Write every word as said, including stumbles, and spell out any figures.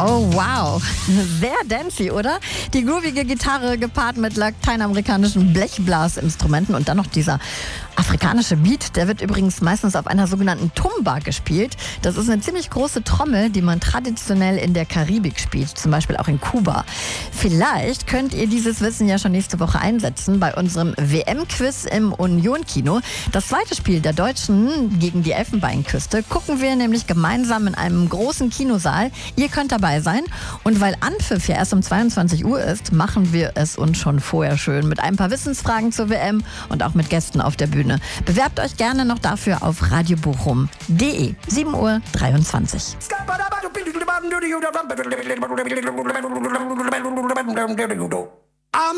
Oh wow, sehr dancey, oder? Die groovige Gitarre gepaart mit lateinamerikanischen Blechblasinstrumenten und dann noch dieser afrikanische Beat, der wird übrigens meistens auf einer sogenannten Tumba gespielt. Das ist eine ziemlich große Trommel, die man traditionell in der Karibik spielt, zum Beispiel auch in Kuba. Vielleicht könnt ihr dieses Wissen ja schon nächste Woche einsetzen bei unserem W M-Quiz im Union-Kino. Das zweite Spiel der Deutschen gegen die Elfenbeinküste gucken wir nämlich gemeinsam in einem großen Kinosaal. Ihr könnt dabei sein und weil Anpfiff ja erst um zweiundzwanzig Uhr ist, machen wir es uns schon vorher schön mit ein paar Wissensfragen zur W M und auch mit Gästen auf der Bühne. Bewerbt euch gerne noch dafür auf radiobochum punkt de. sieben Uhr dreiundzwanzig.